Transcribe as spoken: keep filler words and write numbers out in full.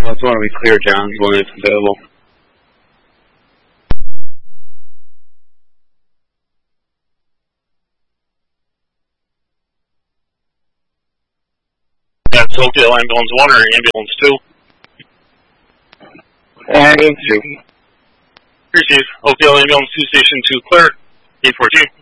Pilot one, we clear John's one if available. That's Oakdale Ambulance one or Ambulance two? Ambulance two. Receive. Oakdale Ambulance two, Station two, clear. eight fourteen.